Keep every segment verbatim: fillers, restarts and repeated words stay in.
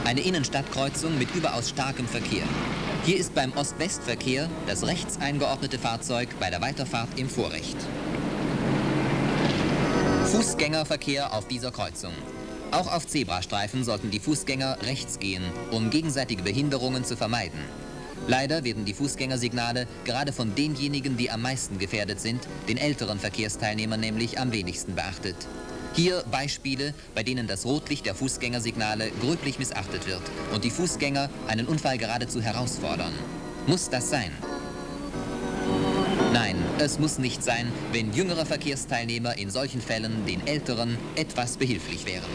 Eine Innenstadtkreuzung mit überaus starkem Verkehr. Hier ist beim Ost-West-Verkehr das rechts eingeordnete Fahrzeug bei der Weiterfahrt im Vorrecht. Fußgängerverkehr auf dieser Kreuzung. Auch auf Zebrastreifen sollten die Fußgänger rechts gehen, um gegenseitige Behinderungen zu vermeiden. Leider werden die Fußgängersignale gerade von denjenigen, die am meisten gefährdet sind, den älteren Verkehrsteilnehmern nämlich am wenigsten beachtet. Hier Beispiele, bei denen das Rotlicht der Fußgängersignale gröblich missachtet wird und die Fußgänger einen Unfall geradezu herausfordern. Muss das sein? Nein, es muss nicht sein, wenn jüngere Verkehrsteilnehmer in solchen Fällen den Älteren etwas behilflich wären.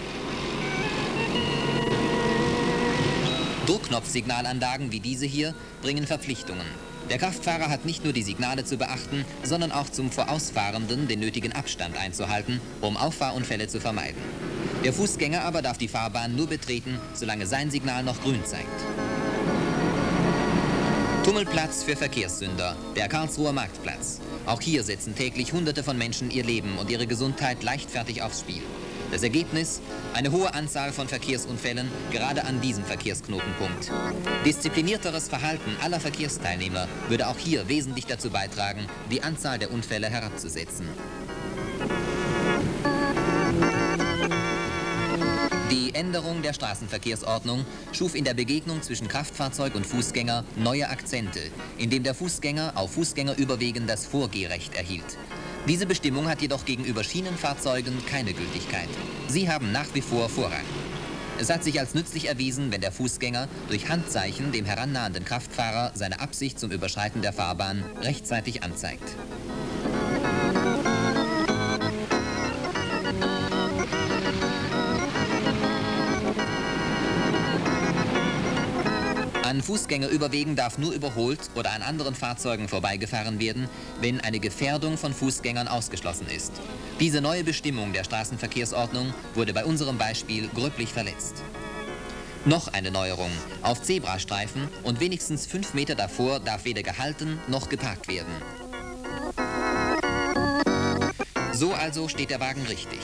Druckknopfsignalanlagen wie diese hier bringen Verpflichtungen. Der Kraftfahrer hat nicht nur die Signale zu beachten, sondern auch zum Vorausfahrenden den nötigen Abstand einzuhalten, um Auffahrunfälle zu vermeiden. Der Fußgänger aber darf die Fahrbahn nur betreten, solange sein Signal noch grün zeigt. Tummelplatz für Verkehrssünder, der Karlsruher Marktplatz. Auch hier setzen täglich Hunderte von Menschen ihr Leben und ihre Gesundheit leichtfertig aufs Spiel. Das Ergebnis? Eine hohe Anzahl von Verkehrsunfällen, gerade an diesem Verkehrsknotenpunkt. Disziplinierteres Verhalten aller Verkehrsteilnehmer würde auch hier wesentlich dazu beitragen, die Anzahl der Unfälle herabzusetzen. Die Änderung der Straßenverkehrsordnung schuf in der Begegnung zwischen Kraftfahrzeug und Fußgänger neue Akzente, indem der Fußgänger auf Fußgängerüberwegen das Vorgehrecht erhielt. Diese Bestimmung hat jedoch gegenüber Schienenfahrzeugen keine Gültigkeit. Sie haben nach wie vor Vorrang. Es hat sich als nützlich erwiesen, wenn der Fußgänger durch Handzeichen dem herannahenden Kraftfahrer seine Absicht zum Überschreiten der Fahrbahn rechtzeitig anzeigt. An Fußgängerüberwegen darf nur überholt oder an anderen Fahrzeugen vorbeigefahren werden, wenn eine Gefährdung von Fußgängern ausgeschlossen ist. Diese neue Bestimmung der Straßenverkehrsordnung wurde bei unserem Beispiel gröblich verletzt. Noch eine Neuerung. Auf Zebrastreifen und wenigstens fünf Meter davor darf weder gehalten noch geparkt werden. So also steht der Wagen richtig.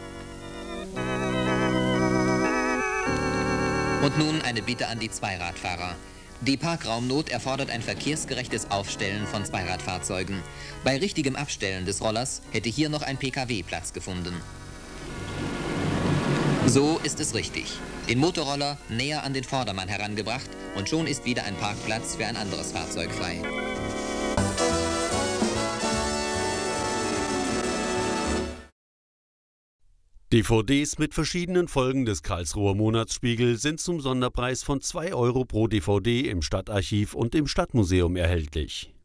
Und nun eine Bitte an die Zweiradfahrer. Die Parkraumnot erfordert ein verkehrsgerechtes Aufstellen von Zweiradfahrzeugen. Bei richtigem Abstellen des Rollers hätte hier noch ein P K W Platz gefunden. So ist es richtig. Den Motorroller näher an den Vordermann herangebracht und schon ist wieder ein Parkplatz für ein anderes Fahrzeug frei. D V Ds mit verschiedenen Folgen des Karlsruher Monatsspiegel sind zum Sonderpreis von zwei Euro pro D V D im Stadtarchiv und im Stadtmuseum erhältlich.